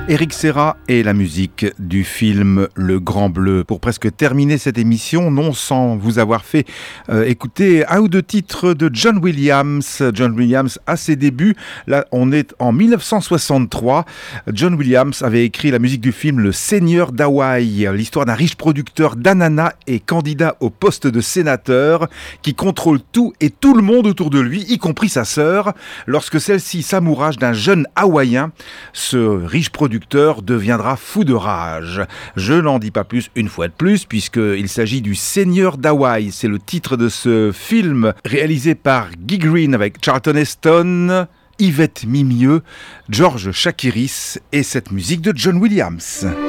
Eric Serra et la musique du film Le Grand Bleu. Pour presque terminer cette émission, non sans vous avoir fait écouter un ou deux titres de John Williams. John Williams à ses débuts, là on est en 1963. John Williams avait écrit la musique du film Le Seigneur d'Hawaï, l'histoire d'un riche producteur d'ananas et candidat au poste de sénateur qui contrôle tout et tout le monde autour de lui, y compris sa sœur. Lorsque celle-ci s'amourage d'un jeune Hawaïen, ce riche producteur deviendra fou de rage. Je n'en dis pas plus une fois de plus, puisqu'il s'agit du Seigneur d'Hawaï. C'est le titre de ce film réalisé par Guy Green avec Charlton Heston, Yvette Mimieux, George Chakiris et cette musique de John Williams.